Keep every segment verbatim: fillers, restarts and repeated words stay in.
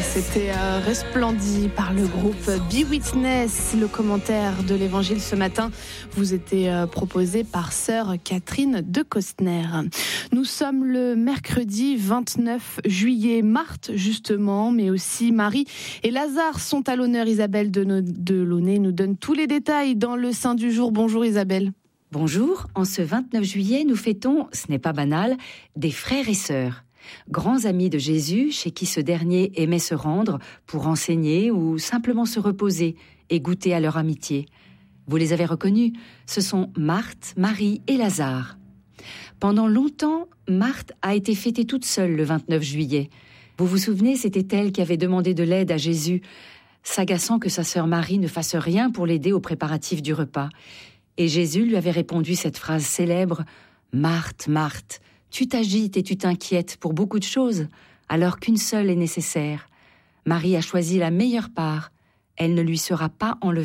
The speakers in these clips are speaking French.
C'était euh, Resplendit par le groupe Be Witness. Le commentaire de l'évangile ce matin vous était euh, proposé par sœur Catherine de Costner. Nous sommes le mercredi vingt-neuf juillet. Marthe, justement, mais aussi Marie et Lazare sont à l'honneur. Isabelle Delaunay nous donne tous les détails dans le Saint du jour. Bonjour Isabelle. Bonjour, en ce vingt-neuf juillet, nous fêtons, ce n'est pas banal, des frères et sœurs. Grands amis de Jésus, chez qui ce dernier aimait se rendre pour enseigner ou simplement se reposer et goûter à leur amitié. Vous les avez reconnus, ce sont Marthe, Marie et Lazare. Pendant longtemps, Marthe a été fêtée toute seule le vingt-neuf juillet. Vous vous souvenez, c'était elle qui avait demandé de l'aide à Jésus, s'agaçant que sa sœur Marie ne fasse rien pour l'aider aux préparatifs du repas. Et Jésus lui avait répondu cette phrase célèbre « Marthe, Marthe, tu t'agites et tu t'inquiètes pour beaucoup de choses, alors qu'une seule est nécessaire. Marie a choisi la meilleure part, elle ne lui sera pas enlevée. »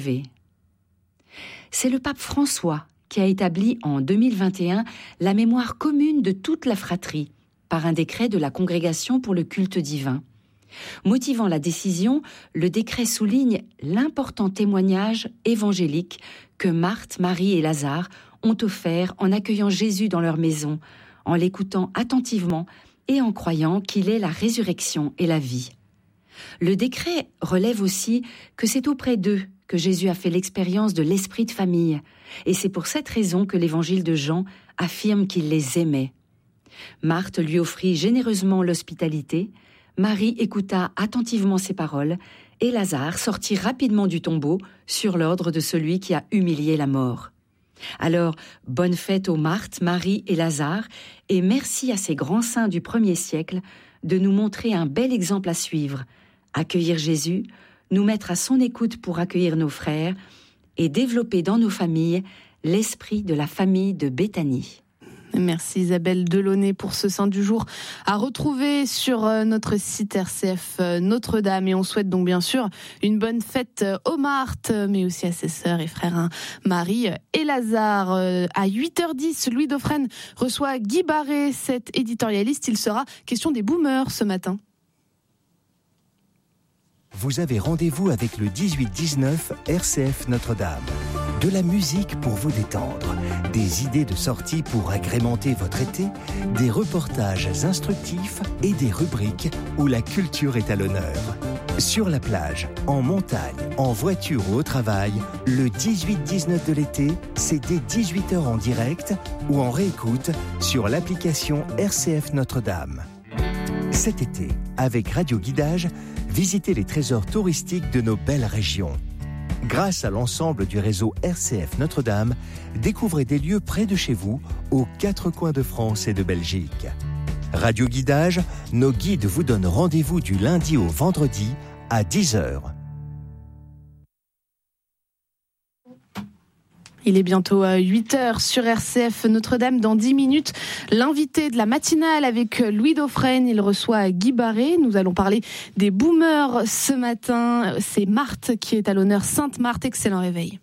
C'est le pape François qui a établi en deux mille vingt et un la mémoire commune de toute la fratrie, par un décret de la Congrégation pour le culte divin. Motivant la décision, le décret souligne l'important témoignage évangélique que Marthe, Marie et Lazare ont offert en accueillant Jésus dans leur maison, en l'écoutant attentivement et en croyant qu'il est la résurrection et la vie. Le décret relève aussi que c'est auprès d'eux que Jésus a fait l'expérience de l'esprit de famille, et c'est pour cette raison que l'évangile de Jean affirme qu'il les aimait. Marthe lui offrit généreusement l'hospitalité, Marie écouta attentivement ses paroles, et Lazare sortit rapidement du tombeau sur l'ordre de celui qui a humilié la mort. Alors, bonne fête aux Marthe, Marie et Lazare, et merci à ces grands saints du premier siècle de nous montrer un bel exemple à suivre, accueillir Jésus, nous mettre à son écoute pour accueillir nos frères et développer dans nos familles l'esprit de la famille de Béthanie. Merci Isabelle Delaunay pour ce Saint du jour à retrouver sur notre site R C F Notre-Dame. Et on souhaite donc bien sûr une bonne fête aux Marthe, mais aussi à ses sœurs et frères hein, Marie et Lazare. À huit heures dix, Louis Dauphren reçoit Guy Barré, cet éditorialiste. Il sera question des boomers ce matin. Vous avez rendez-vous avec le dix-huit dix-neuf R C F Notre-Dame. De la musique pour vous détendre, des idées de sortie pour agrémenter votre été, des reportages instructifs et des rubriques où la culture est à l'honneur. Sur la plage, en montagne, en voiture ou au travail, le dix-huit dix-neuf de l'été, c'est dès dix-huit heures en direct ou en réécoute sur l'application R C F Notre-Dame. Cet été, avec Radio Guidage, visitez les trésors touristiques de nos belles régions. Grâce à l'ensemble du réseau R C F Notre-Dame, découvrez des lieux près de chez vous, aux quatre coins de France et de Belgique. Radio Guidage, nos guides vous donnent rendez-vous du lundi au vendredi à dix heures. Il est bientôt huit heures sur R C F Notre-Dame. Dans dix minutes, l'invité de la matinale avec Louis Dauphren. Il reçoit Guy Barré. Nous allons parler des boomers ce matin. C'est Marthe qui est à l'honneur. Sainte Marthe, excellent réveil.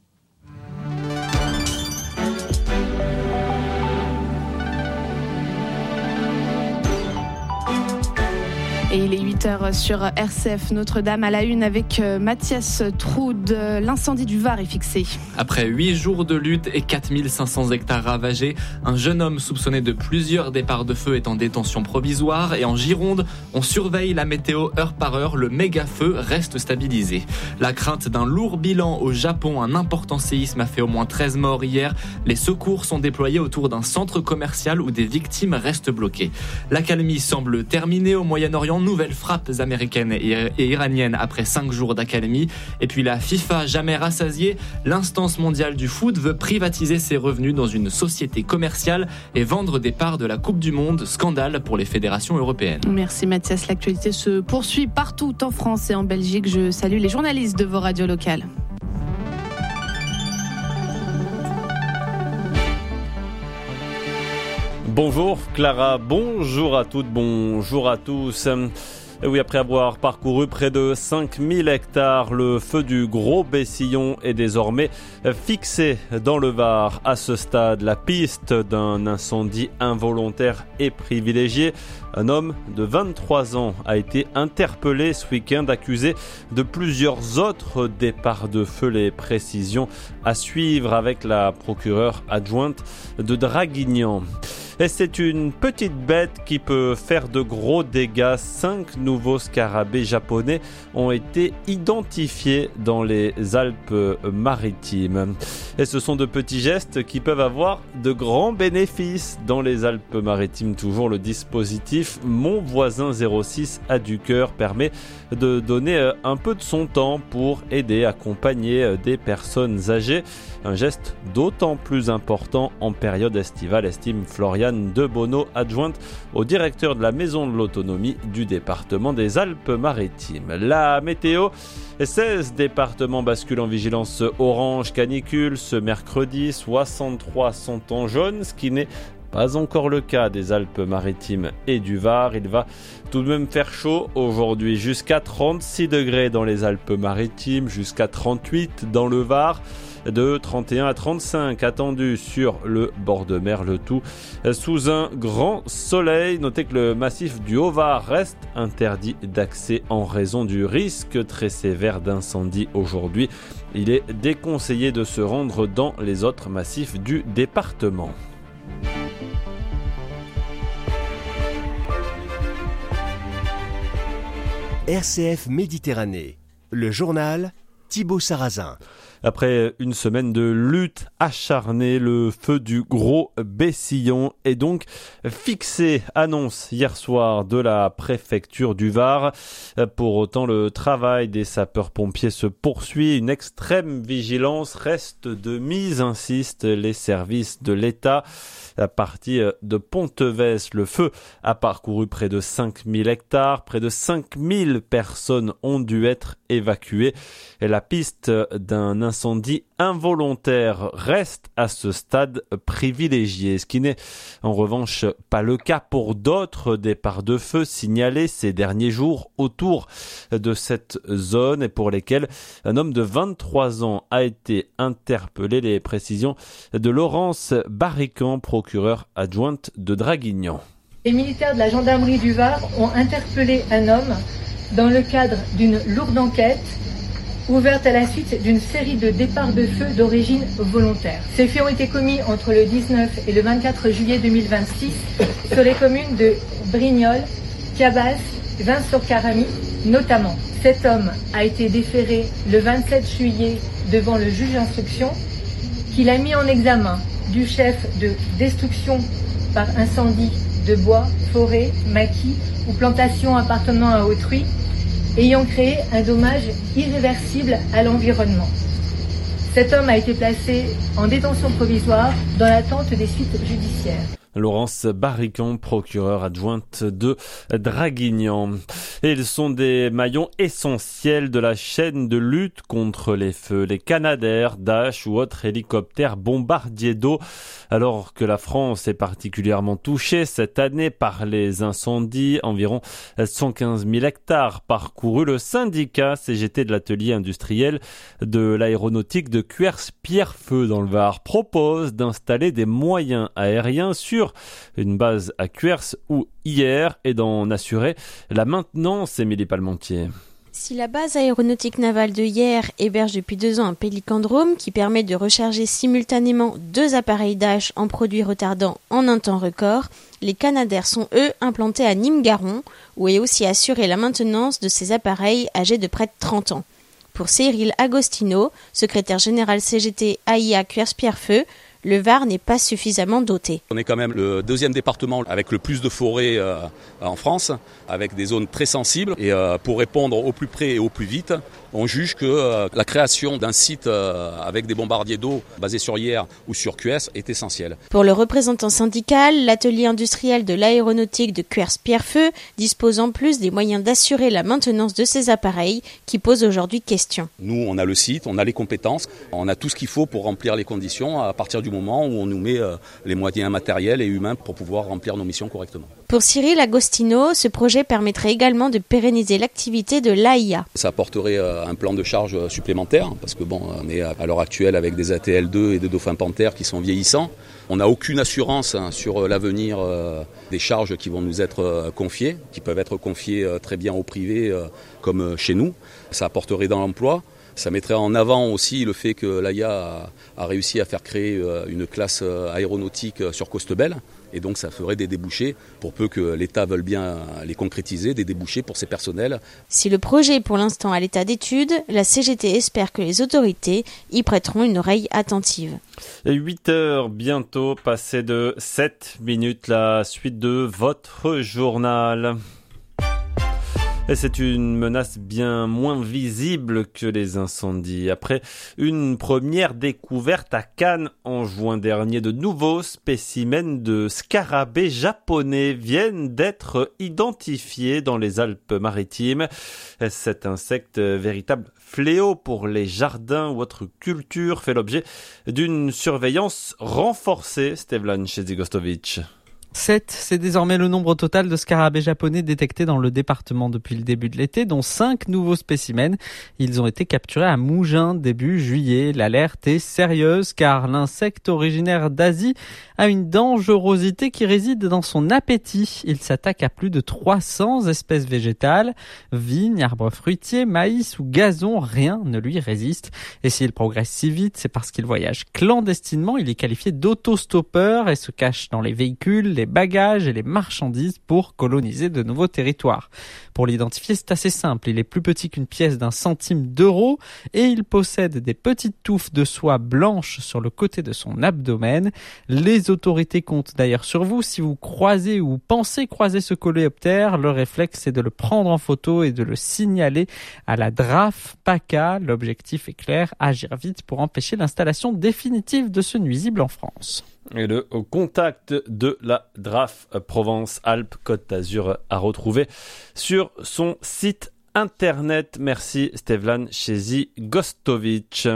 Et il est huit heures sur R C F Notre-Dame à la une avec Mathias Troud. L'incendie du Var est fixé. Après huit jours de lutte et quatre mille cinq cents hectares ravagés, un jeune homme soupçonné de plusieurs départs de feu est en détention provisoire. Et en Gironde, on surveille la météo heure par heure. Le méga-feu reste stabilisé. La crainte d'un lourd bilan au Japon, un important séisme a fait au moins treize morts hier. Les secours sont déployés autour d'un centre commercial où des victimes restent bloquées. L'accalmie semble terminée au Moyen-Orient. Nouvelles frappes américaines et iraniennes après cinq jours d'accalmie. Et puis la FIFA, jamais rassasiée, l'instance mondiale du foot veut privatiser ses revenus dans une société commerciale et vendre des parts de la Coupe du Monde. Scandale pour les fédérations européennes. Merci Mathias. L'actualité se poursuit partout en France et en Belgique. Je salue les journalistes de vos radios locales. Bonjour Clara, bonjour à toutes, bonjour à tous. Et oui, après avoir parcouru près de cinq mille hectares, le feu du Gros Bessillon est désormais fixé dans le Var. À ce stade, la piste d'un incendie involontaire est privilégiée. Un homme de vingt-trois ans a été interpellé ce week-end, accusé de plusieurs autres départs de feu. Les précisions à suivre avec la procureure adjointe de Draguignan. Et c'est une petite bête qui peut faire de gros dégâts. Cinq nouveaux scarabées japonais ont été identifiés dans les Alpes-Maritimes. Et ce sont de petits gestes qui peuvent avoir de grands bénéfices dans les Alpes-Maritimes. Toujours le dispositif Mon Voisin zéro six a du cœur permet de donner un peu de son temps pour aider, accompagner des personnes âgées. Un geste d'autant plus important en période estivale, estime Floriane Debono, adjointe au directeur de la Maison de l'Autonomie du département des Alpes-Maritimes. La météo, seize départements basculent en vigilance orange canicule ce mercredi, soixante-trois sont en jaune, ce qui n'est pas encore le cas des Alpes-Maritimes et du Var. Il va tout de même faire chaud aujourd'hui, jusqu'à trente-six degrés dans les Alpes-Maritimes, jusqu'à trente-huit dans le Var, de trente et un à trente-cinq attendus sur le bord de mer, le tout sous un grand soleil. Notez que le massif du Haut-Var reste interdit d'accès en raison du risque très sévère d'incendie aujourd'hui. Il est déconseillé de se rendre dans les autres massifs du département. R C F Méditerranée, le journal Thibaut Sarrazin. Après une semaine de lutte acharnée, le feu du Gros Bessillon est donc fixé, annonce hier soir de la préfecture du Var. Pour autant, le travail des sapeurs-pompiers se poursuit. Une extrême vigilance reste de mise, insistent les services de l'État. À partir de Pontevès, le feu a parcouru près de cinq mille hectares. Près de cinq mille personnes ont dû être évacuées. Et la piste d'un incendie involontaire reste à ce stade privilégiée, ce qui n'est en revanche pas le cas pour d'autres départs de feu signalés ces derniers jours autour de cette zone et pour lesquels un homme de vingt-trois ans a été interpellé. Les précisions de Laurence Barrican, procureure adjointe de Draguignan. Les militaires de la gendarmerie du Var ont interpellé un homme dans le cadre d'une lourde enquête ouverte à la suite d'une série de départs de feu d'origine volontaire. Ces faits ont été commis entre le dix-neuf et le vingt-quatre juillet deux mille vingt-six sur les communes de Brignoles, Cabas, Vins-sur-Caramie notamment. Cet homme a été déféré le vingt-sept juillet devant le juge d'instruction qui l'a mis en examen du chef de destruction par incendie de bois, forêt, maquis ou plantation appartenant à autrui, ayant créé un dommage irréversible à l'environnement. Cet homme a été placé en détention provisoire dans l'attente des suites judiciaires. Laurence Barrican, procureure adjointe de Draguignan. Et ils sont des maillons essentiels de la chaîne de lutte contre les feux. Les Canadair, Dash ou autres hélicoptères bombardiers d'eau. Alors que la France est particulièrement touchée cette année par les incendies, environ cent quinze mille hectares parcourus, le syndicat C G T de l'atelier industriel de l'aéronautique de Cuers-Pierrefeu dans le Var propose d'installer des moyens aériens sur une base à Cuers où hier et d'en assurer la maintenance. Émilie Palmentier. Si la base aéronautique navale de Hyères héberge depuis deux ans un pélicandrome qui permet de recharger simultanément deux appareils Dash en produits retardants en un temps record, les Canadair sont eux implantés à Nîmes-Garons où est aussi assurée la maintenance de ces appareils âgés de près de trente ans. Pour Cyril Agostino, secrétaire général C G T A I A Cuers-Pierrefeu, le Var n'est pas suffisamment doté. On est quand même le deuxième département avec le plus de forêts euh, en France, avec des zones très sensibles. Et euh, pour répondre au plus près et au plus vite, on juge que euh, la création d'un site euh, avec des bombardiers d'eau basés sur Hyères ou sur Cuers est essentielle. Pour le représentant syndical, l'atelier industriel de l'aéronautique de Cuers-Pierrefeu dispose en plus des moyens d'assurer la maintenance de ces appareils qui posent aujourd'hui question. Nous, on a le site, on a les compétences, on a tout ce qu'il faut pour remplir les conditions à partir du moment où on nous met euh, les moyens matériels et humains pour pouvoir remplir nos missions correctement. Pour Cyril Agostino, ce projet permettrait également de pérenniser l'activité de l'A I A. Ça apporterait euh, un plan de charge supplémentaire, parce que bon, on est à l'heure actuelle avec des A T L deux et des dauphins panthères qui sont vieillissants. On n'a aucune assurance hein, sur l'avenir euh, des charges qui vont nous être euh, confiées, qui peuvent être confiées euh, très bien au privé euh, comme euh, chez nous. Ça apporterait dans l'emploi. Ça mettrait en avant aussi le fait que l'A I A a, a réussi à faire créer euh, une classe euh, aéronautique sur Costebelle. Et donc ça ferait des débouchés, pour peu que l'État veuille bien les concrétiser, des débouchés pour ses personnels. Si le projet est pour l'instant à l'état d'étude, la C G T espère que les autorités y prêteront une oreille attentive. huit heures bientôt, passé de sept minutes, la suite de votre journal. Et c'est une menace bien moins visible que les incendies. Après une première découverte à Cannes en juin dernier, de nouveaux spécimens de scarabées japonais viennent d'être identifiés dans les Alpes-Maritimes. Cet insecte, véritable fléau pour les jardins ou autres cultures, fait l'objet d'une surveillance renforcée. Stevlan Chezigostovic. sept, c'est désormais le nombre total de scarabées japonais détectés dans le département depuis le début de l'été, dont cinq nouveaux spécimens. Ils ont été capturés à Mougins début juillet. L'alerte est sérieuse car l'insecte originaire d'Asie a une dangerosité qui réside dans son appétit. Il s'attaque à plus de trois cents espèces végétales. Vignes, arbres fruitiers, maïs ou gazon, rien ne lui résiste. Et s'il progresse si vite, c'est parce qu'il voyage clandestinement. Il est qualifié d'autostoppeur et se cache dans les véhicules, les bagages et les marchandises pour coloniser de nouveaux territoires. Pour l'identifier, c'est assez simple. Il est plus petit qu'une pièce d'un centime d'euro et il possède des petites touffes de soie blanche sur le côté de son abdomen. Les autorités comptent d'ailleurs sur vous. Si vous croisez ou pensez croiser ce coléoptère, le réflexe est de le prendre en photo et de le signaler à la D R A F PACA. L'objectif est clair, agir vite pour empêcher l'installation définitive de ce nuisible en France. Et le contact de la D R A F Provence-Alpes-Côte d'Azur à retrouver sur son site internet. Merci Stevlan Chezigostovic.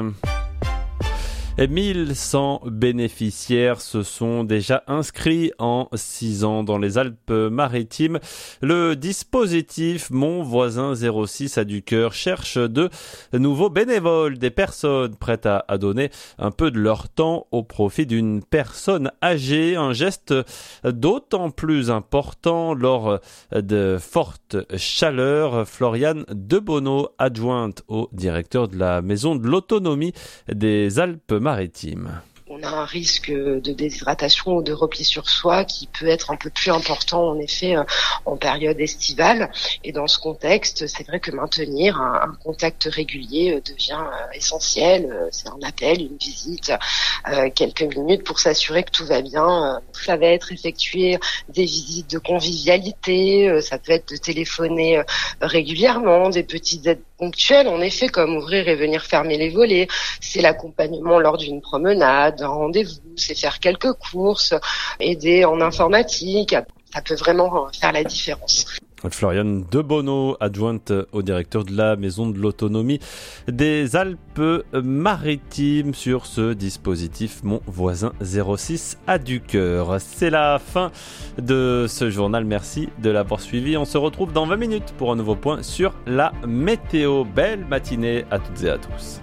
Et mille cent bénéficiaires se sont déjà inscrits en six ans dans les Alpes-Maritimes. Le dispositif Mon Voisin zéro six a du cœur cherche de nouveaux bénévoles, des personnes prêtes à, à donner un peu de leur temps au profit d'une personne âgée. Un geste d'autant plus important lors de fortes chaleurs. Floriane Debonneau, adjointe au directeur de la Maison de l'Autonomie des Alpes-Maritimes. Maritime. On a un risque de déshydratation ou de repli sur soi qui peut être un peu plus important en effet en période estivale. Et dans ce contexte, c'est vrai que maintenir un, un contact régulier devient essentiel. C'est un appel, une visite, euh, quelques minutes pour s'assurer que tout va bien. Ça va être effectuer des visites de convivialité, ça peut être de téléphoner régulièrement, des petites aides ponctuelles en effet comme ouvrir et venir fermer les volets. C'est l'accompagnement lors d'une promenade, un rendez-vous, c'est faire quelques courses, aider en informatique, ça peut vraiment faire la différence. Floriane Debonneau, adjointe au directeur de la Maison de l'Autonomie des Alpes-Maritimes sur ce dispositif Mon Voisin zéro six a du cœur. C'est la fin de ce journal. Merci de l'avoir suivi. On se retrouve dans vingt minutes pour un nouveau point sur la météo. Belle matinée à toutes et à tous.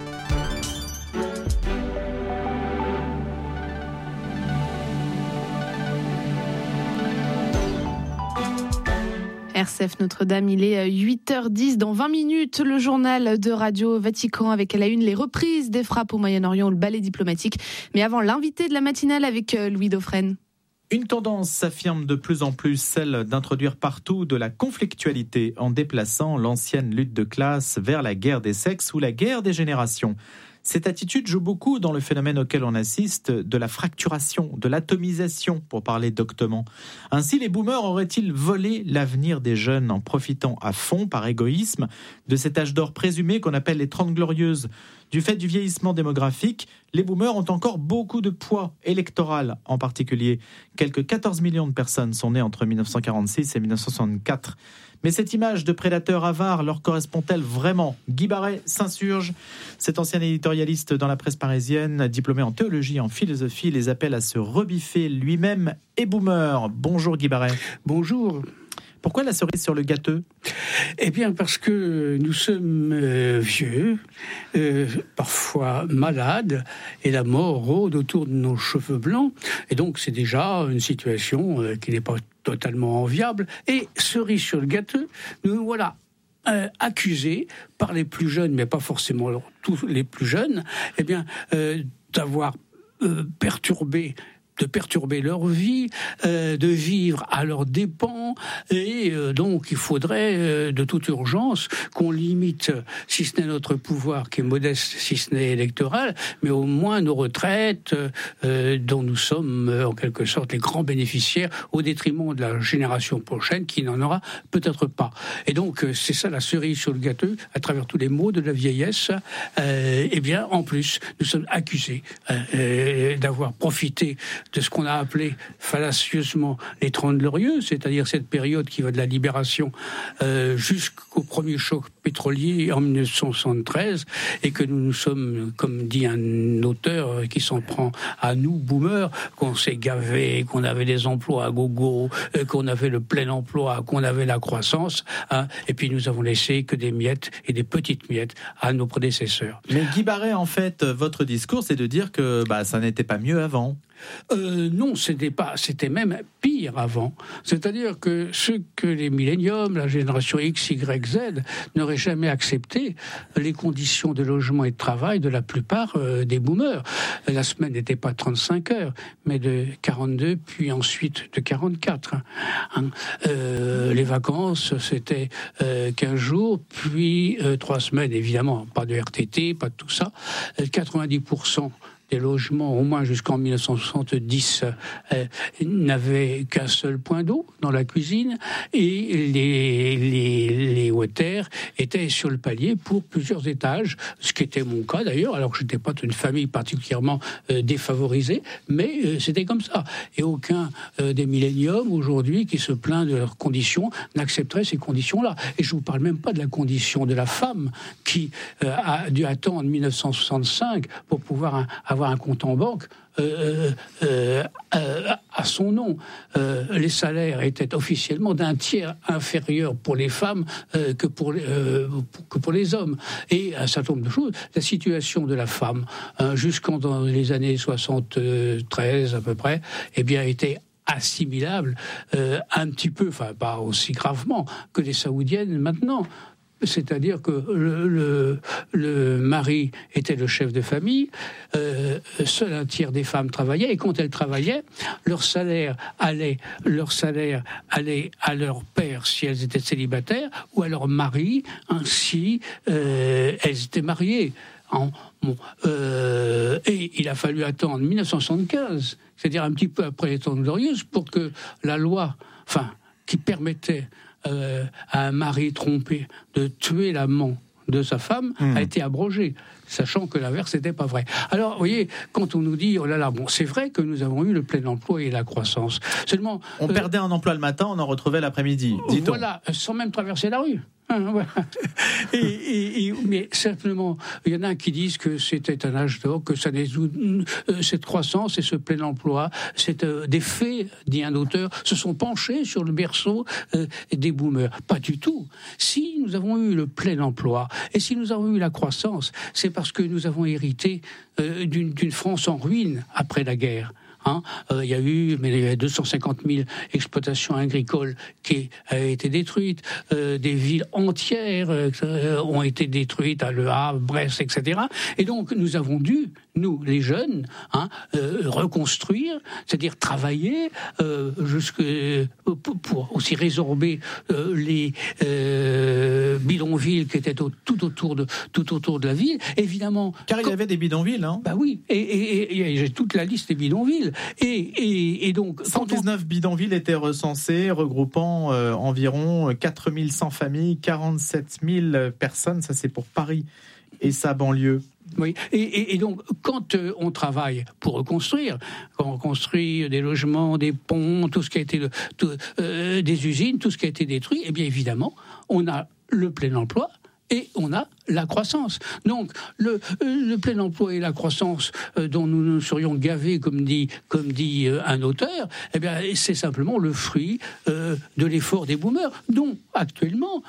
R C F Notre-Dame, il est huit heures dix. Dans vingt minutes, le journal de Radio Vatican avec à la une les reprises des frappes au Moyen-Orient ou le ballet diplomatique. Mais avant, l'invité de la matinale avec Louis Dauphren. Une tendance s'affirme de plus en plus, celle d'introduire partout de la conflictualité en déplaçant l'ancienne lutte de classe vers la guerre des sexes ou la guerre des générations. Cette attitude joue beaucoup dans le phénomène auquel on assiste de la fracturation, de l'atomisation, pour parler doctement. Ainsi, les boomers auraient-ils volé l'avenir des jeunes en profitant à fond, par égoïsme, de cet âge d'or présumé qu'on appelle les Trente Glorieuses ? Du fait du vieillissement démographique, les boomers ont encore beaucoup de poids électoral en particulier. Quelques quatorze millions de personnes sont nées entre dix-neuf cent quarante-six et dix-neuf cent soixante-quatre. Mais cette image de prédateur avare leur correspond-elle vraiment ? Guy Barret s'insurge. Cet ancien éditorialiste dans la presse parisienne, diplômé en théologie et en philosophie, les appelle à se rebiffer lui-même et boomer. Bonjour Guy Barret. Bonjour. Pourquoi la cerise sur le gâteau ? Eh bien parce que nous sommes euh, vieux, euh, parfois malades, et la mort rôde autour de nos cheveux blancs. Et donc c'est déjà une situation euh, qui n'est pas totalement enviable. Et cerise sur le gâteau, nous voilà euh, accusés par les plus jeunes, mais pas forcément tous les plus jeunes, eh bien euh, d'avoir euh, perturbé de perturber leur vie, euh, de vivre à leurs dépens, et euh, donc il faudrait euh, de toute urgence qu'on limite, si ce n'est notre pouvoir qui est modeste, si ce n'est électoral, mais au moins nos retraites, euh, dont nous sommes euh, en quelque sorte les grands bénéficiaires, au détriment de la génération prochaine qui n'en aura peut-être pas. Et donc euh, c'est ça la cerise sur le gâteau, à travers tous les maux de la vieillesse. Euh, et bien en plus, nous sommes accusés euh, d'avoir profité de ce qu'on a appelé fallacieusement les Trente Glorieux, c'est-à-dire cette période qui va de la libération euh, jusqu'au premier choc pétrolier en dix-neuf cent soixante-treize, et que nous nous sommes, comme dit un auteur qui s'en prend à nous, boomers, qu'on s'est gavé, qu'on avait des emplois à gogo, qu'on avait le plein emploi, qu'on avait la croissance, hein, et puis nous avons laissé que des miettes et des petites miettes à nos prédécesseurs. Mais Guy Barret, en fait, votre discours, c'est de dire que bah, ça n'était pas mieux avant. Euh, non, c'était pas, c'était même pire avant. C'est-à-dire que ceux que les milléniums, la génération X, Y, Z, n'auraient jamais accepté les conditions de logement et de travail de la plupart euh, des boomers. La semaine n'était pas trente-cinq heures, mais de quarante-deux, puis ensuite de quarante-quatre. Hein. Euh, les vacances, c'était euh, quinze jours, puis euh, trois semaines, évidemment, pas de R T T, pas de tout ça. quatre-vingt-dix pour cent des logements, au moins jusqu'en dix-neuf cent soixante-dix, euh, n'avaient qu'un seul point d'eau dans la cuisine, et les, les, les water étaient sur le palier pour plusieurs étages, ce qui était mon cas d'ailleurs, alors que je n'étais pas d'une famille particulièrement euh, défavorisée, mais euh, c'était comme ça. Et aucun euh, des milléniums aujourd'hui qui se plaint de leurs conditions n'accepterait ces conditions-là. Et je ne vous parle même pas de la condition de la femme qui euh, a dû attendre dix-neuf cent soixante-cinq pour pouvoir un, avoir un compte en banque euh, euh, euh, à son nom. Euh, les salaires étaient officiellement d'un tiers inférieurs pour les femmes euh, que, pour les, euh, que pour les hommes. Et un certain nombre de choses. La situation de la femme, hein, jusqu'en dans les années soixante-treize à peu près, eh bien, était assimilable euh, un petit peu, enfin pas aussi gravement que les saoudiennes maintenant. C'est-à-dire que le, le, le mari était le chef de famille, euh, seul un tiers des femmes travaillaient, et quand elles travaillaient, leur salaire allait, leur salaire allait à leur père si elles étaient célibataires, ou à leur mari, ainsi euh, elles étaient mariées. En, bon, euh, et il a fallu attendre dix-neuf cent soixante-quinze, c'est-à-dire un petit peu après les Trente Glorieuses, pour que la loi, enfin, qui permettait Euh, à un mari trompé de tuer l'amant de sa femme mmh. a été abrogée, sachant que l'inverse n'était pas vrai. Alors, vous voyez, quand on nous dit, oh là là, bon, c'est vrai que nous avons eu le plein emploi et la croissance. Seulement, on euh, perdait un emploi le matin, on en retrouvait l'après-midi, dit-on. Voilà, sans même traverser la rue. Hein, voilà. et, et, et, mais simplement, il y en a qui disent que c'était un âge d'or, que ça les, euh, cette croissance et ce plein emploi, c'est euh, des faits, dit un auteur, se sont penchés sur le berceau euh, des boomers. Pas du tout. Si nous avons eu le plein emploi et si nous avons eu la croissance, c'est parce que nous avons hérité euh, d'une, d'une France en ruine après la guerre. Hein, euh, il y a eu, mais il y a deux cent cinquante mille exploitations agricoles qui ont été détruites, euh, des villes entières euh, ont été détruites à Le Havre, Brest, et cetera. Et donc nous avons dû, nous les jeunes, hein, euh, reconstruire, c'est-à-dire travailler euh, jusque pour, pour aussi résorber euh, les euh, bidonvilles qui étaient au, tout autour de tout autour de la ville. Évidemment, car il y avait des bidonvilles, hein. Bah oui, et, et, et, et j'ai toute la liste des bidonvilles. Et, et, et donc, cent dix-neuf on... bidonvilles étaient recensés, regroupant euh, environ quatre mille cent familles, quarante-sept mille personnes. Ça, c'est pour Paris et sa banlieue. Oui, et, et, et donc, quand euh, on travaille pour reconstruire, quand on construit des logements, des ponts, tout ce qui a été, tout, euh, des usines, tout ce qui a été détruit, eh bien évidemment, on a le plein emploi et on a la croissance. Donc, le, euh, le plein emploi et la croissance euh, dont nous nous serions gavés, comme dit, comme dit euh, un auteur, eh bien, c'est simplement le fruit euh, de l'effort des boomers, dont actuellement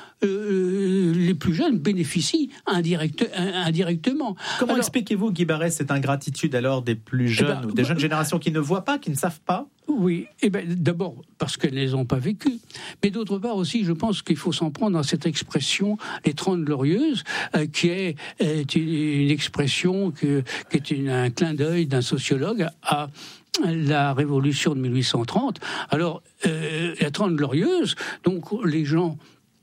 euh, les plus jeunes bénéficient indirect, indirectement. Comment alors, expliquez-vous, Guy Barrès, cette ingratitude alors des plus jeunes eh ben, ou des jeunes générations qui ne voient pas, qui ne savent pas? Oui, eh ben, d'abord parce qu'elles ne les ont pas vécues, mais d'autre part aussi, je pense qu'il faut s'en prendre à cette expression, les Trente Glorieuses, euh, qui est, est une, une expression que, qui est une, un clin d'œil d'un sociologue à la Révolution de mille huit cent trente. Alors, euh, la Trente Glorieuses, donc les gens,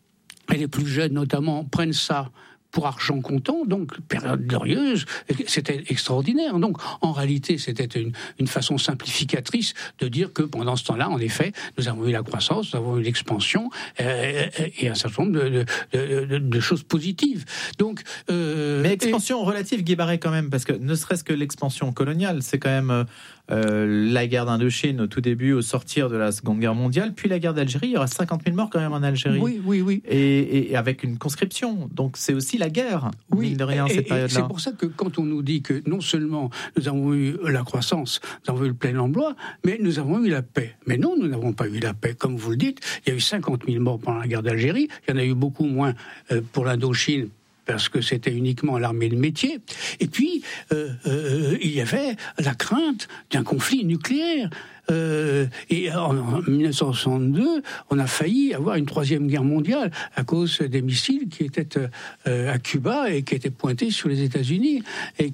et les plus jeunes notamment, prennent ça pour argent comptant, donc période glorieuse, c'était extraordinaire. Donc en réalité, c'était une, une façon simplificatrice de dire que pendant ce temps-là, en effet, nous avons eu la croissance, nous avons eu l'expansion euh, et un certain nombre de, de, de, de choses positives. Donc, euh, mais expansion et... relative, Guy Barrès, quand même, parce que ne serait-ce que l'expansion coloniale, c'est quand même euh, la guerre d'Indochine au tout début, au sortir de la Seconde Guerre mondiale, puis la guerre d'Algérie, il y aura cinquante mille morts quand même en Algérie. Oui, oui, oui. Et, et avec une conscription. Donc c'est aussi la guerre, oui, mine de rien, et, cette période-là. C'est pour ça que quand on nous dit que non seulement nous avons eu la croissance, nous avons eu le plein emploi, mais nous avons eu la paix. Mais non, nous n'avons pas eu la paix. Comme vous le dites, il y a eu cinquante mille morts pendant la guerre d'Algérie, il y en a eu beaucoup moins euh, pour l'Indochine, parce que c'était uniquement l'armée de métier. Et puis, euh, euh, il y avait la crainte d'un conflit nucléaire. Euh, et en, en dix-neuf cent soixante-deux, on a failli avoir une troisième guerre mondiale à cause des missiles qui étaient euh, à Cuba et qui étaient pointés sur les États-Unis, et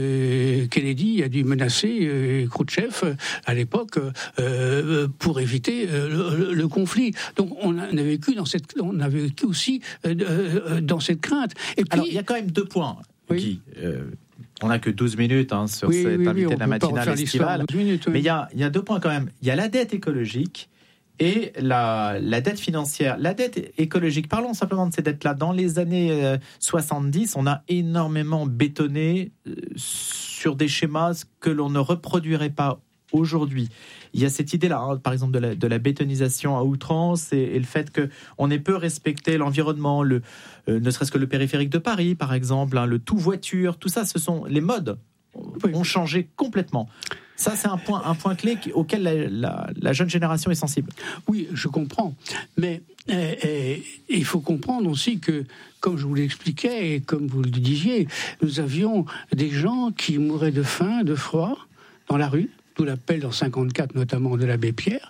que Kennedy a dû menacer euh, Khrouchtchev euh, à l'époque euh, pour éviter euh, le, le conflit. Donc on a, on a vécu dans cette, on a vécu aussi euh, euh, dans cette crainte. Et puis, alors il y a quand même deux points. Oui. Qui, euh, on n'a que douze minutes hein, sur oui, cette oui, invité oui, de la matinale estivale. Minutes, oui. Mais il y a, il y a deux points quand même. Il y a la dette écologique et la, la dette financière. La dette écologique, parlons simplement de ces dettes-là. Dans les années euh, soixante-dix, on a énormément bétonné euh, sur des schémas que l'on ne reproduirait pas aujourd'hui. Il y a cette idée-là, hein, par exemple, de la, de la bétonisation à outrance et, et le fait qu'on ait peu respecté l'environnement, le, euh, ne serait-ce que le périphérique de Paris, par exemple, hein, le tout voiture, tout ça, ce sont les modes oui. ont changé complètement. Ça, c'est un point, un point clé auquel la, la, la jeune génération est sensible. Oui, je comprends. Mais euh, euh, il faut comprendre aussi que, comme je vous l'expliquais et comme vous le disiez, nous avions des gens qui mouraient de faim, de froid, dans la rue, d'où l'appel dans cinquante-quatre notamment de l'abbé Pierre.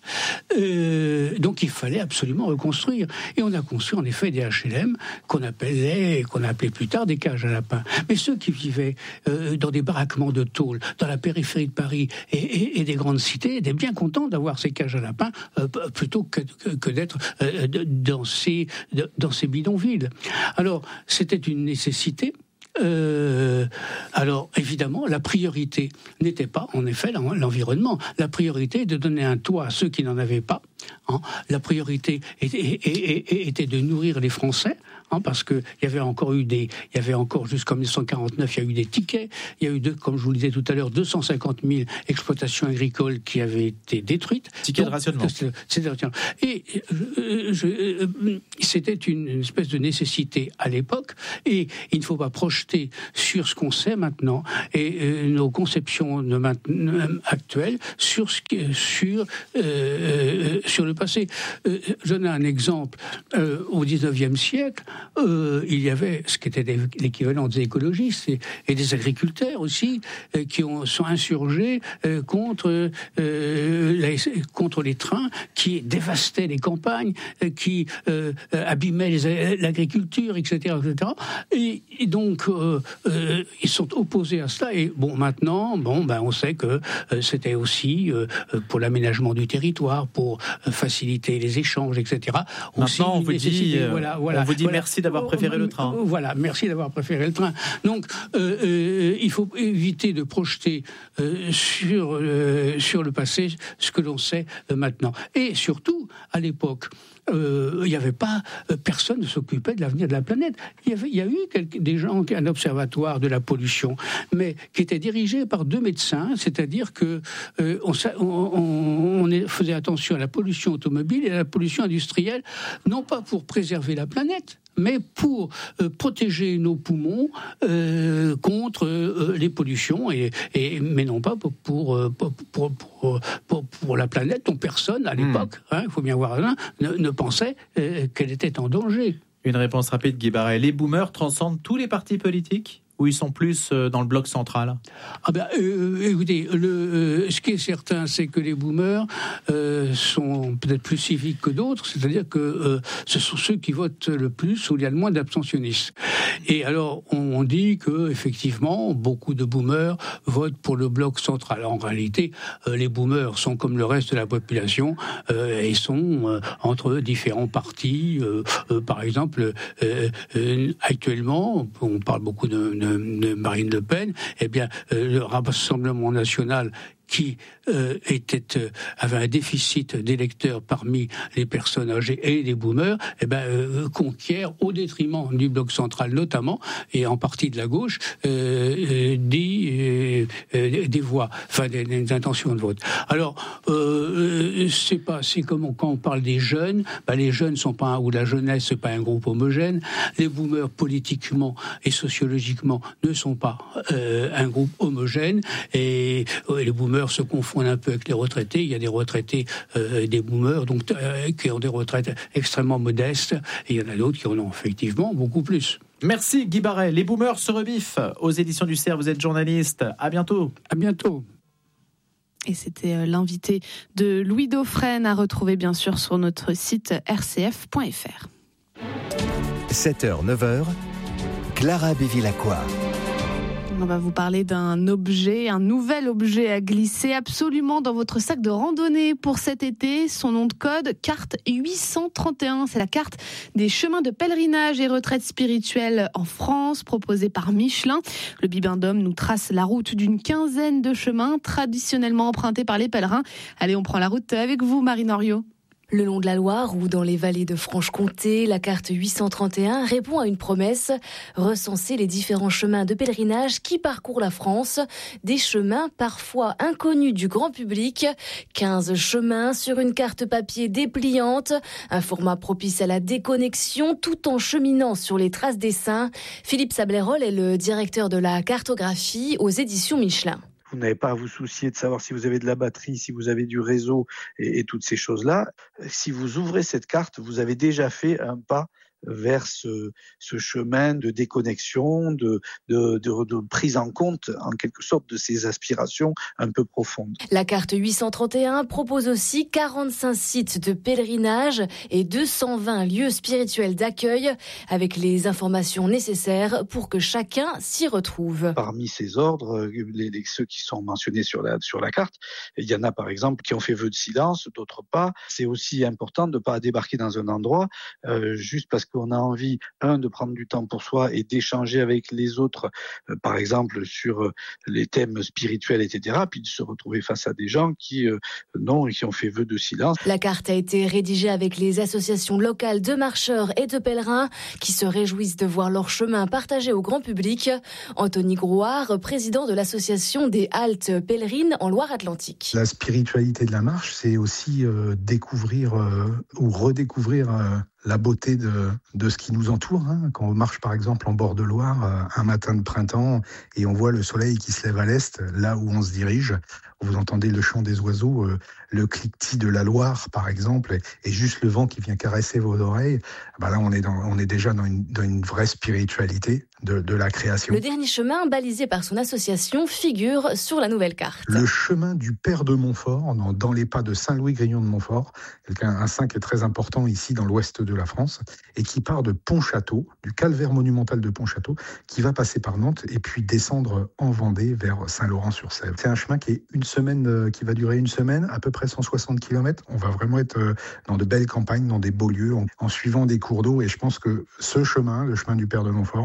Euh, donc il fallait absolument reconstruire. Et on a construit en effet des H L M qu'on appelait, qu'on appelait plus tard des cages à lapins. Mais ceux qui vivaient euh, dans des baraquements de tôle, dans la périphérie de Paris et, et, et des grandes cités, étaient bien contents d'avoir ces cages à lapins euh, plutôt que, que, que d'être euh, dans ces, dans ces bidonvilles. Alors c'était une nécessité. Euh, alors évidemment la priorité n'était pas en effet l'environnement, la priorité est de donner un toit à ceux qui n'en avaient pas, hein. La priorité était, était, était de nourrir les Français, hein, parce que il y avait encore eu des, il y avait encore jusqu'en dix-neuf cent quarante-neuf il y a eu des tickets, il y a eu deux, comme je vous le disais tout à l'heure, deux cent cinquante mille exploitations agricoles qui avaient été détruites. Tickets de rationnement. Et euh, je, euh, c'était une, une espèce de nécessité à l'époque, et il ne faut pas projeter sur ce qu'on sait maintenant et euh, nos conceptions de maintenant, actuelles sur ce qui, sur euh, sur le passé. Euh, je donne un exemple. Euh, au dix-neuvième siècle, euh, il y avait ce qui était des, l'équivalent des écologistes et, et des agriculteurs aussi euh, qui ont, sont insurgés euh, contre euh, les, contre les trains qui dévastaient les campagnes, euh, qui euh, abîmaient les, l'agriculture, et cetera, et cetera. Et, et donc Euh, euh, ils sont opposés à cela. Et bon, maintenant, bon, ben, on sait que euh, c'était aussi euh, pour l'aménagement du territoire, pour euh, faciliter les échanges, et cetera. Maintenant, on vous dit, euh, voilà, voilà, on vous dit voilà. merci d'avoir préféré le train. Voilà, merci d'avoir préféré le train. Donc, euh, euh, il faut éviter de projeter euh, sur euh, sur le passé ce que l'on sait euh, maintenant. Et surtout, à l'époque, euh, il n'y avait pas euh, personne ne s'occupait de l'avenir de la planète. Il y avait, il y a eu quelques, des gens, un observatoire de la pollution, mais qui était dirigé par deux médecins, c'est-à-dire que euh, on, on, on est, faisait attention à la pollution automobile et à la pollution industrielle, non pas pour préserver la planète, mais pour euh, protéger nos poumons euh, contre euh, les pollutions, et, et, mais non pas pour, pour, pour, pour, pour, pour, pour la planète dont personne, à l'époque, mmh. hein, il faut bien voir, hein, ne, ne pensait euh, qu'elle était en danger. Une réponse rapide, Guy Baret. Les boomers transcendent tous les partis politiques ? Ou ils sont plus dans le bloc central ? Ah ben, euh, écoutez, le, euh, ce qui est certain, c'est que les boomers euh, sont peut-être plus civiques que d'autres, c'est-à-dire que euh, ce sont ceux qui votent le plus où il y a le moins d'abstentionnistes. Et alors, on, on dit que effectivement, beaucoup de boomers votent pour le bloc central. En réalité, euh, les boomers sont comme le reste de la population euh, et sont euh, entre différents partis. Euh, euh, par exemple, euh, euh, actuellement, on parle beaucoup de, de de Marine Le Pen, eh bien, euh, le Rassemblement national qui euh, était, euh, avait un déficit d'électeurs parmi les personnes âgées et les boomers, eh ben, euh, conquiert au détriment du bloc central notamment, et en partie de la gauche, euh, euh, des, euh, des voix, enfin des, des intentions de vote. Alors, euh, c'est pas, c'est comme quand on parle des jeunes, ben, les jeunes sont pas, ou la jeunesse, c'est pas un groupe homogène. Les boomers, politiquement et sociologiquement, ne sont pas euh, un groupe homogène, et, et les boomers se confondent un peu avec les retraités. Il y a des retraités, euh, des boomers, donc euh, qui ont des retraites extrêmement modestes, et il y en a d'autres qui en ont effectivement beaucoup plus. Merci Guy Baret. Les boomers se rebiffent aux éditions du C E R. Vous êtes journaliste. À bientôt. À bientôt. Et c'était l'invité de Louis Dauphren, à retrouver bien sûr sur notre site r c f point f r. sept heures neuf heures, Clara Bevilacqua. On va vous parler d'un objet, un nouvel objet à glisser absolument dans votre sac de randonnée pour cet été. Son nom de code, carte huit cent trente et un. C'est la carte des chemins de pèlerinage et retraites spirituelles en France, proposée par Michelin. Le Bibendum nous trace la route d'une quinzaine de chemins traditionnellement empruntés par les pèlerins. Allez, on prend la route avec vous, Marine Henriot. Le long de la Loire ou dans les vallées de Franche-Comté, la carte huit cent trente et un répond à une promesse, recenser les différents chemins de pèlerinage qui parcourent la France, des chemins parfois inconnus du grand public, quinze chemins sur une carte papier dépliante, un format propice à la déconnexion tout en cheminant sur les traces des saints. Philippe Sablerol est le directeur de la cartographie aux éditions Michelin. Vous n'avez pas à vous soucier de savoir si vous avez de la batterie, si vous avez du réseau et, et toutes ces choses-là. Si vous ouvrez cette carte, vous avez déjà fait un pas vers ce, ce chemin de déconnexion, de, de, de, de prise en compte, en quelque sorte, de ces aspirations un peu profondes. La carte huit cent trente et un propose aussi quarante-cinq sites de pèlerinage et deux cent vingt lieux spirituels d'accueil, avec les informations nécessaires pour que chacun s'y retrouve. Parmi ces ordres, les, les, ceux qui sont mentionnés sur la, sur la carte, il y en a par exemple qui ont fait vœu de silence, d'autres pas. C'est aussi important de ne pas débarquer dans un endroit euh, juste parce qu'on a envie, un, de prendre du temps pour soi et d'échanger avec les autres, euh, par exemple, sur euh, les thèmes spirituels, et cetera, puis de se retrouver face à des gens qui, euh, non, qui ont fait vœu de silence. La carte a été rédigée avec les associations locales de marcheurs et de pèlerins qui se réjouissent de voir leur chemin partagé au grand public. Anthony Grouard, président de l'association des haltes pèlerines en Loire-Atlantique. La spiritualité de la marche, c'est aussi euh, découvrir euh, ou redécouvrir euh, la beauté de, de ce qui nous entoure. Hein. Quand on marche par exemple en bord de Loire, euh, un matin de printemps, et on voit le soleil qui se lève à l'est, là où on se dirige, vous entendez le chant des oiseaux, euh, le cliquetis de la Loire par exemple, et, et juste le vent qui vient caresser vos oreilles, bah là on est, dans, on est déjà dans une, dans une vraie spiritualité de, de la création. Le dernier chemin, balisé par son association, figure sur la nouvelle carte. Le chemin du Père de Montfort, dans, dans les pas de Saint-Louis-Grignon de Montfort, un saint qui est très important ici dans l'ouest de la France, et qui part de Pontchâteau, du calvaire monumental de Pontchâteau, qui va passer par Nantes et puis descendre en Vendée vers Saint-Laurent-sur-Sèvre. C'est un chemin qui est une semaine, euh, qui va durer une semaine, à peu près cent soixante kilomètres. On va vraiment être euh, dans de belles campagnes, dans des beaux lieux, en, en suivant des cours d'eau, et je pense que ce chemin, le chemin du Père de Montfort, est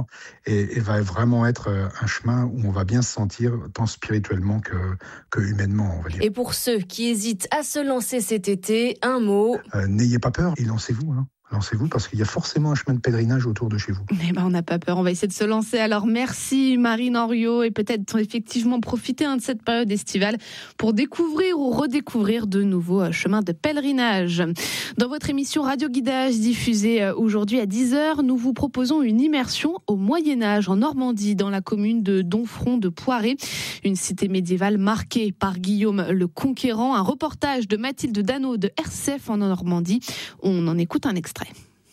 et, et va vraiment être un chemin où on va bien se sentir tant spirituellement que, que humainement, on va dire. Et pour ceux qui hésitent à se lancer cet été, un mot. Euh, n'ayez pas peur et lancez-vous, hein. Lancez-vous parce qu'il y a forcément un chemin de pèlerinage autour de chez vous. Eh ben, on n'a pas peur, on va essayer de se lancer. Alors merci Marine Henriot et peut-être effectivement profiter hein, de cette période estivale pour découvrir ou redécouvrir de nouveaux chemins de pèlerinage. Dans votre émission Radio Guidage diffusée aujourd'hui à dix heures, nous vous proposons une immersion au Moyen-Âge en Normandie dans la commune de Domfront de Poiré, une cité médiévale marquée par Guillaume le Conquérant. Un reportage de Mathilde Dano de R C F en Normandie. On en écoute un extrait.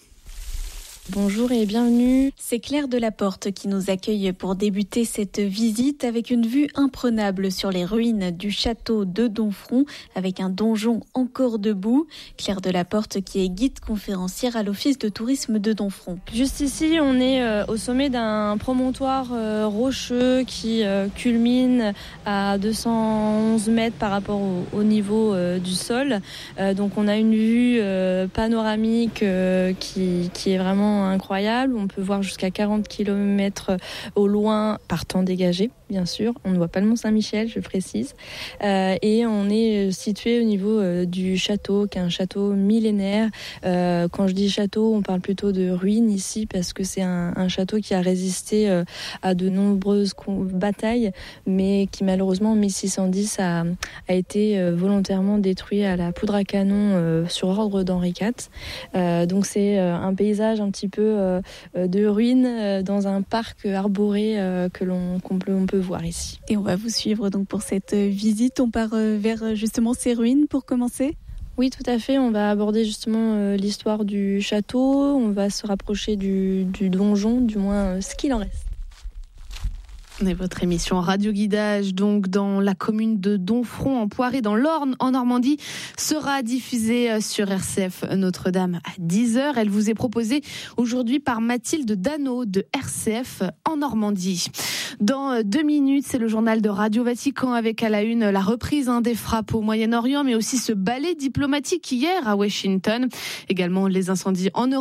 Bonjour et bienvenue. C'est Claire Delaporte qui nous accueille pour débuter cette visite avec une vue imprenable sur les ruines du château de Domfront avec un donjon encore debout. Claire Delaporte qui est guide conférencière à l'office de tourisme de Domfront. Juste ici, on est euh, au sommet d'un promontoire euh, rocheux qui euh, culmine à deux cent onze mètres par rapport au, au niveau euh, du sol. Euh, donc on a une vue euh, panoramique euh, qui, qui est vraiment incroyable. On peut voir jusqu'à quarante kilomètres au loin par temps dégagé, bien sûr. On ne voit pas le Mont-Saint-Michel, je précise. Euh, et on est situé au niveau euh, du château, qui est un château millénaire. Euh, quand je dis château, on parle plutôt de ruines ici, parce que c'est un, un château qui a résisté euh, à de nombreuses batailles, mais qui malheureusement en mille six cent dix a, a été euh, volontairement détruit à la poudre à canon euh, sur ordre d'Henri quatre. Euh, donc c'est euh, un paysage un petit peu euh, de ruines euh, dans un parc arboré euh, que l'on, qu'on peut, on peut voir ici. Et on va vous suivre donc pour cette visite. On part euh, vers justement ces ruines pour commencer ? Oui, tout à fait. On va aborder justement euh, l'histoire du château. On va se rapprocher du, du donjon, du moins euh, ce qu'il en reste. Et votre émission Radio Guidage, donc dans la commune de Domfront en Poiré, dans l'Orne, en Normandie, sera diffusée sur R C F Notre-Dame à dix heures. Elle vous est proposée aujourd'hui par Mathilde Dano de R C F en Normandie. Dans deux minutes, c'est le journal de Radio Vatican avec à la une la reprise hein, des frappes au Moyen-Orient, mais aussi ce ballet diplomatique hier à Washington. Également les incendies en Europe.